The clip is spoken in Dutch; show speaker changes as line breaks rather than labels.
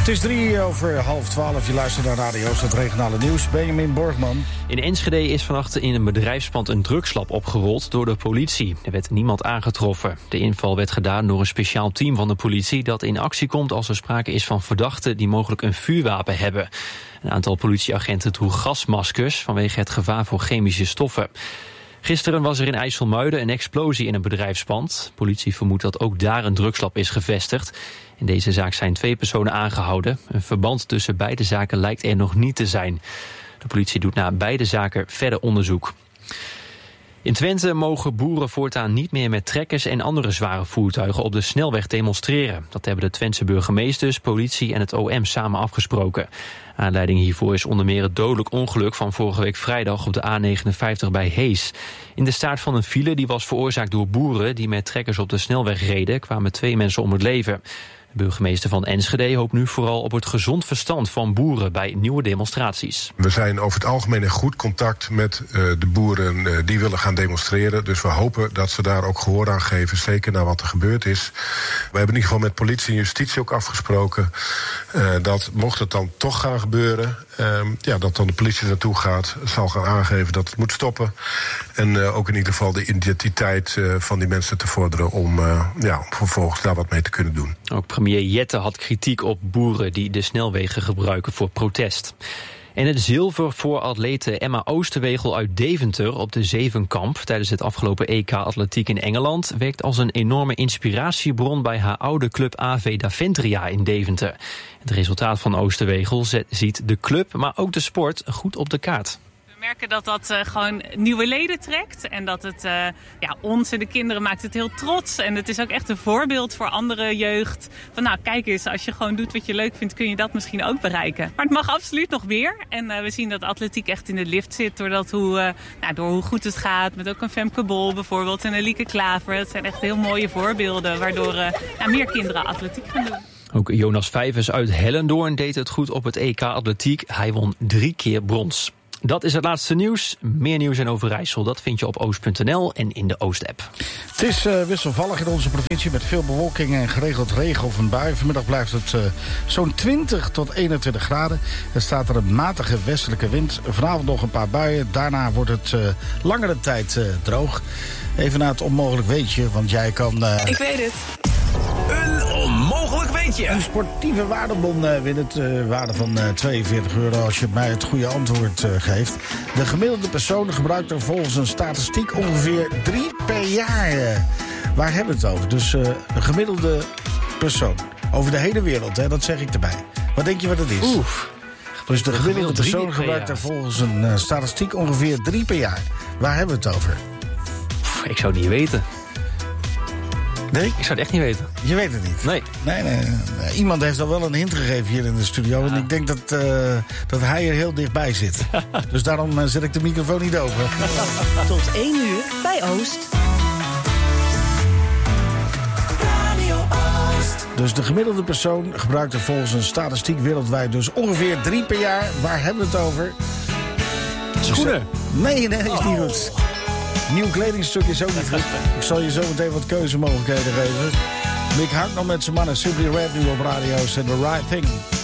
Het is 11:03. Je luistert naar Radio Oost, het regionale nieuws. Benjamin Borgman.
In Enschede is vannacht in een bedrijfspand een drugslab opgerold door de politie. Er werd niemand aangetroffen. De inval werd gedaan door een speciaal team van de politie dat in actie komt als er sprake is van verdachten die mogelijk een vuurwapen hebben. Een aantal politieagenten droeg gasmaskers vanwege het gevaar voor chemische stoffen. Gisteren was er in IJsselmuiden een explosie in een bedrijfspand. Politie vermoedt dat ook daar een drugslab is gevestigd. In deze zaak zijn 2 personen aangehouden. Een verband tussen beide zaken lijkt er nog niet te zijn. De politie doet na beide zaken verder onderzoek. In Twente mogen boeren voortaan niet meer met trekkers en andere zware voertuigen op de snelweg demonstreren. Dat hebben de Twentse burgemeesters, politie en het OM samen afgesproken. Aanleiding hiervoor is onder meer het dodelijk ongeluk van vorige week vrijdag op de A59 bij Hees. In de staart van een file die was veroorzaakt door boeren die met trekkers op de snelweg reden, kwamen 2 mensen om het leven. De burgemeester van Enschede hoopt nu vooral op het gezond verstand van boeren bij nieuwe demonstraties.
We zijn over het algemeen in goed contact met de boeren die willen gaan demonstreren. Dus we hopen dat ze daar ook gehoor aan geven, zeker naar wat er gebeurd is. We hebben in ieder geval met politie en justitie ook afgesproken dat mocht het dan toch gaan gebeuren, dat dan de politie naartoe gaat, zal gaan aangeven dat het moet stoppen. En ook in ieder geval de identiteit van die mensen te vorderen om vervolgens daar wat mee te kunnen doen.
Ook premier Jette had kritiek op boeren die de snelwegen gebruiken voor protest. En het zilver voor atlete Emma Oosterwegel uit Deventer op de Zevenkamp tijdens het afgelopen EK Atletiek in Engeland werkt als een enorme inspiratiebron bij haar oude club AV Daventria in Deventer. Het resultaat van Oosterwegel ziet de club, maar ook de sport goed op de kaart.
We merken dat dat gewoon nieuwe leden trekt en dat het ons en de kinderen maakt het heel trots. En het is ook echt een voorbeeld voor andere jeugd. Van nou, kijk eens, als je gewoon doet wat je leuk vindt, kun je dat misschien ook bereiken. Maar het mag absoluut nog meer. En we zien dat atletiek echt in de lift zit door hoe goed het gaat. Met ook een Femke Bol bijvoorbeeld en een Lieke Klaver. Dat zijn echt heel mooie voorbeelden waardoor meer kinderen atletiek gaan doen.
Ook Jonas Vijvers uit Hellendoorn deed het goed op het EK Atletiek. Hij won 3 keer brons. Dat is het laatste nieuws. Meer nieuws in Overijssel, dat vind je op oost.nl en in de Oost-app.
Het is wisselvallig in onze provincie met veel bewolking en geregeld regen of een bui. Vanmiddag blijft het zo'n 20 tot 21 graden. Er staat er een matige westelijke wind. Vanavond nog een paar buien. Daarna wordt het langere tijd droog. Even naar het onmogelijk weetje, want jij kan...
Ik weet het. Een onmogelijk weetje.
Een sportieve waardebon wint het waarde van €42 als je mij het goede antwoord geeft. De gemiddelde persoon gebruikt er volgens een statistiek ongeveer 3 per jaar. Waar hebben we het over? Dus een gemiddelde persoon. Over de hele wereld, hè, dat zeg ik erbij. Wat denk je wat het is?
Oef.
Dus de gemiddelde persoon gebruikt er volgens een statistiek ongeveer 3 per jaar. Waar hebben we het over?
Ik zou het niet weten.
Nee?
Ik zou het echt niet weten.
Je weet het niet?
Nee.
Iemand heeft al wel een hint gegeven hier in de studio. Ja. En ik denk dat hij er heel dichtbij zit. Dus daarom zet ik de microfoon niet open.
Tot 1 uur bij Oost.
Radio Oost.
Dus de gemiddelde persoon gebruikt er volgens een statistiek wereldwijd dus ongeveer 3 per jaar. Waar hebben we het over?
Schoenen?
Nee, is niet goed. Nieuw kledingstuk is ook niet goed. Ik zal je zo meteen wat keuzemogelijkheden geven. Mick Hucknall met zijn mannen Simply Red nu op radio's en The Right Thing.